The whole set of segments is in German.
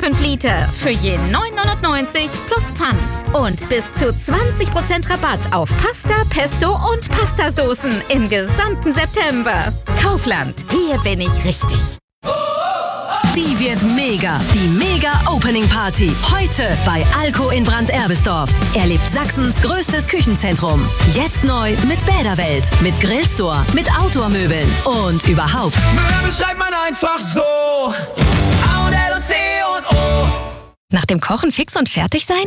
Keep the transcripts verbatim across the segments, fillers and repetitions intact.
fünf Liter für je neun neunundneunzig plus Pfand. Und bis zu zwanzig Prozent Rabatt auf Pasta, Pesto und Pastasoßen im gesamten September. Kaufland, hier bin ich richtig. Die wird mega. Die Mega-Opening-Party. Heute bei Alko in Brand-Erbisdorf. Erlebt Sachsens größtes Küchenzentrum. Jetzt neu mit Bäderwelt, mit Grillstore, mit Outdoor-Möbeln und überhaupt. Möbel schreibt man einfach so. A und L und C und O. Nach dem Kochen fix und fertig sein?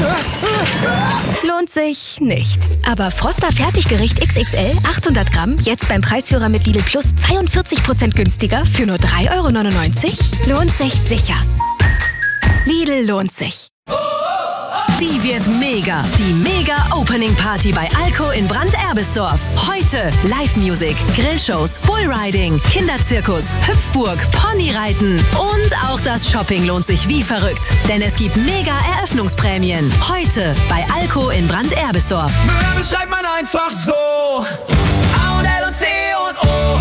Lohnt sich nicht. Aber Froster Fertiggericht X X L achthundert Gramm jetzt beim Preisführer mit Lidl Plus zweiundvierzig Prozent günstiger für nur drei Euro neunundneunzig? Lohnt sich sicher. Lidl lohnt sich. Die wird mega. Die Mega-Opening-Party bei Alko in Brand-Erbisdorf. Heute Live-Music, Grillshows, Bullriding, Kinderzirkus, Hüpfburg, Ponyreiten und auch das Shopping lohnt sich wie verrückt. Denn es gibt Mega-Eröffnungsprämien. Heute bei Alko in Brand-Erbisdorf. Möbel schreibt man einfach so. A und L und C und O.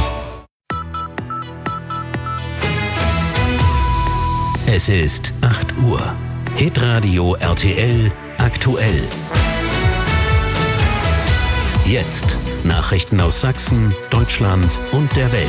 Es ist acht Uhr. Hitradio R T L aktuell. Jetzt Nachrichten aus Sachsen, Deutschland und der Welt.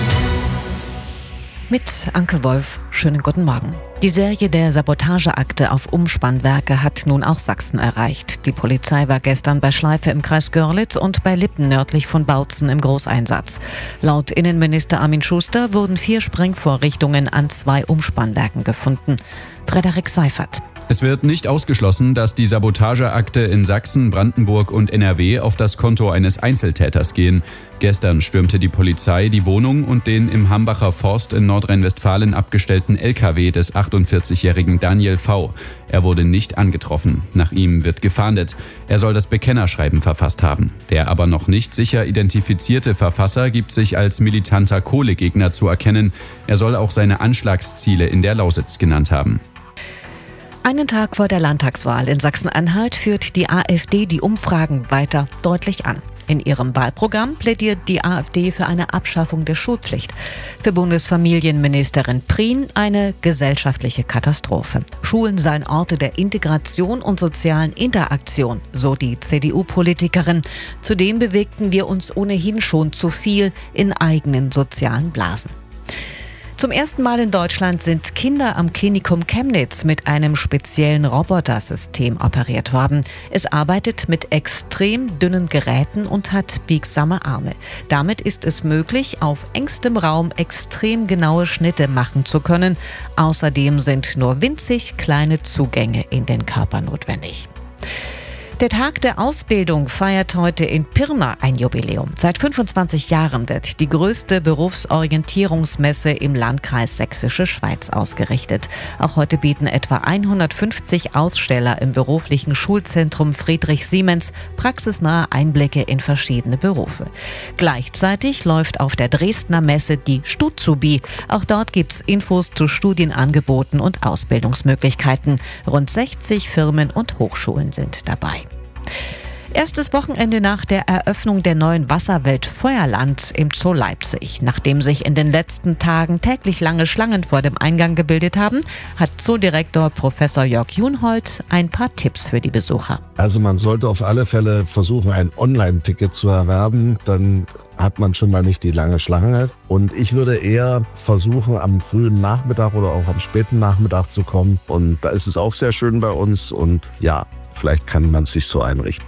Mit Anke Wolf, schönen guten Morgen. Die Serie der Sabotageakte auf Umspannwerke hat nun auch Sachsen erreicht. Die Polizei war gestern bei Schleife im Kreis Görlitz und bei Lippen nördlich von Bautzen im Großeinsatz. Laut Innenminister Armin Schuster wurden vier Sprengvorrichtungen an zwei Umspannwerken gefunden. Frederik Seifert. Es wird nicht ausgeschlossen, dass die Sabotageakte in Sachsen, Brandenburg und N R W auf das Konto eines Einzeltäters gehen. Gestern stürmte die Polizei die Wohnung und den im Hambacher Forst in Nordrhein-Westfalen abgestellten L K W des achtundvierzigjährigen Daniel V. Er wurde nicht angetroffen. Nach ihm wird gefahndet. Er soll das Bekennerschreiben verfasst haben. Der aber noch nicht sicher identifizierte Verfasser gibt sich als militanter Kohlegegner zu erkennen. Er soll auch seine Anschlagsziele in der Lausitz genannt haben. Einen Tag vor der Landtagswahl in Sachsen-Anhalt führt die AfD die Umfragen weiter deutlich an. In ihrem Wahlprogramm plädiert die AfD für eine Abschaffung der Schulpflicht. Für Bundesfamilienministerin Prien eine gesellschaftliche Katastrophe. Schulen seien Orte der Integration und sozialen Interaktion, so die C D U-Politikerin. Zudem bewegten wir uns ohnehin schon zu viel in eigenen sozialen Blasen. Zum ersten Mal in Deutschland sind Kinder am Klinikum Chemnitz mit einem speziellen Robotersystem operiert worden. Es arbeitet mit extrem dünnen Geräten und hat biegsame Arme. Damit ist es möglich, auf engstem Raum extrem genaue Schnitte machen zu können. Außerdem sind nur winzig kleine Zugänge in den Körper notwendig. Der Tag der Ausbildung feiert heute in Pirna ein Jubiläum. Seit fünfundzwanzig Jahren wird die größte Berufsorientierungsmesse im Landkreis Sächsische Schweiz ausgerichtet. Auch heute bieten etwa hundertfünfzig Aussteller im beruflichen Schulzentrum Friedrich Siemens praxisnahe Einblicke in verschiedene Berufe. Gleichzeitig läuft auf der Dresdner Messe die Stuzubi. Auch dort gibt's Infos zu Studienangeboten und Ausbildungsmöglichkeiten. Rund sechzig Firmen und Hochschulen sind dabei. Erstes Wochenende nach der Eröffnung der neuen Wasserwelt Feuerland im Zoo Leipzig. Nachdem sich in den letzten Tagen täglich lange Schlangen vor dem Eingang gebildet haben, hat Zoodirektor Professor Jörg Junhold ein paar Tipps für die Besucher. Also man sollte auf alle Fälle versuchen, ein Online-Ticket zu erwerben, dann hat man schon mal nicht die lange Schlange. Und ich würde eher versuchen, am frühen Nachmittag oder auch am späten Nachmittag zu kommen. Und da ist es auch sehr schön bei uns und ja, vielleicht kann man es sich so einrichten.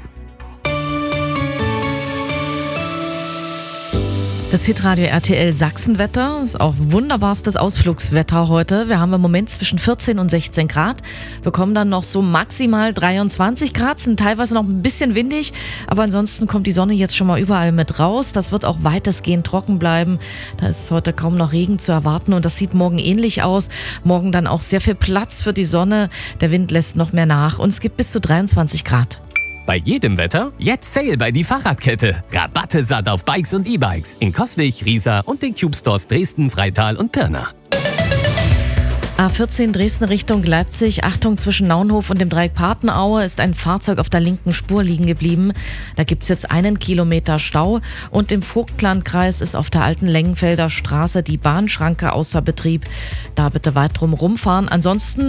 Das Hitradio R T L Sachsenwetter ist auch wunderbarstes Ausflugswetter heute. Wir haben im Moment zwischen vierzehn und sechzehn Grad, bekommen dann noch so maximal dreiundzwanzig Grad, sind teilweise noch ein bisschen windig, aber ansonsten kommt die Sonne jetzt schon mal überall mit raus. Das wird auch weitestgehend trocken bleiben. Da ist heute kaum noch Regen zu erwarten und das sieht morgen ähnlich aus. Morgen dann auch sehr viel Platz für die Sonne. Der Wind lässt noch mehr nach und es gibt bis zu dreiundzwanzig Grad. Bei jedem Wetter jetzt Sale bei die Fahrradkette. Rabatte satt auf Bikes und E-Bikes in Coswig, Riesa und den Cube Stores Dresden, Freital und Pirna. A vierzehn Dresden Richtung Leipzig. Achtung, zwischen Naunhof und dem Dreieck Partenaue ist ein Fahrzeug auf der linken Spur liegen geblieben. Da gibt es jetzt einen Kilometer Stau. Und im Vogtlandkreis ist auf der alten Lengenfelder Straße die Bahnschranke außer Betrieb. Da bitte weit drum rumfahren. Ansonsten